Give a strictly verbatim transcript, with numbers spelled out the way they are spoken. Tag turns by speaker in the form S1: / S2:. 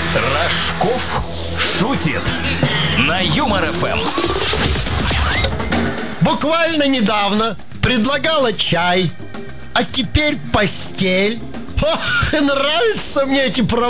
S1: Рожков шутит на Юмор эф эм.
S2: Буквально недавно предлагала чай, а теперь постель. Ох, нравятся мне эти проблемы.